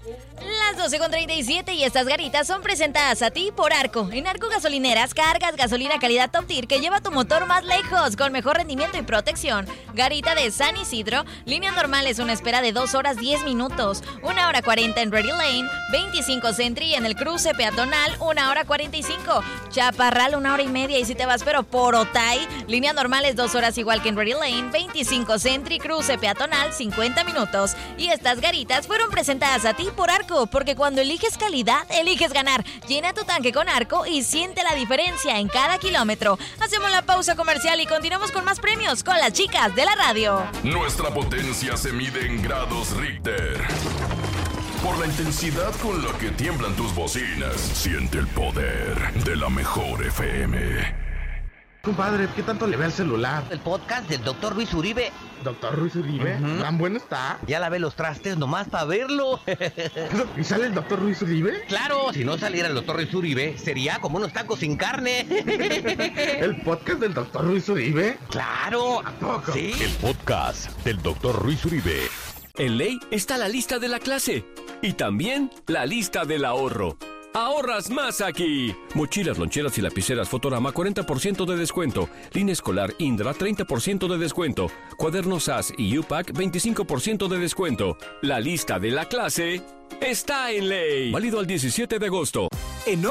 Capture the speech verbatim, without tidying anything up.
Las doce con treinta y siete y estas garitas son presentadas a ti por Arco. En Arco Gasolineras cargas gasolina calidad Top Tier que lleva tu motor más lejos con mejor rendimiento y protección. Garita de San Isidro, línea normal es una espera de dos horas diez minutos, una hora cuarenta en Ready Lane, veinticinco Centri en el cruce peatonal, una hora cuarenta y cinco. Chaparral, una hora y media, y si te vas pero por Otay, línea normal es dos horas igual que en Ready Lane, veinticinco Centri, cruce peatonal, cincuenta minutos. Y estas garitas fueron presentadas a ti por Arco, porque cuando eliges calidad, eliges ganar. Llena tu tanque con Arco y siente la diferencia en cada kilómetro. Hacemos la pausa comercial y continuamos con más premios con las chicas de la radio. Nuestra potencia se mide en grados Richter. Por la intensidad con la que tiemblan tus bocinas, siente el poder de la mejor F M. Compadre, ¿qué tanto le ve al celular? El podcast del doctor Luis Uribe. ¿Doctor Luis Uribe? Uh-huh. ¿Tan bueno está? Ya lavé los trastes nomás para verlo. ¿Y sale el doctor Luis Uribe? Claro, si no saliera el doctor Luis Uribe, sería como unos tacos sin carne. ¿El podcast del doctor Luis Uribe? Claro. ¿A poco? Sí. El podcast del doctor Luis Uribe. En Ley está la lista de la clase y también la lista del ahorro. ¡Ahorras más aquí! Mochilas, loncheras y lapiceras Fotorama, cuarenta por ciento de descuento. Línea escolar Indra, treinta por ciento de descuento. Cuadernos S A S y U P A C, veinticinco por ciento de descuento. La lista de la clase está en Ley. Válido al diecisiete de agosto. En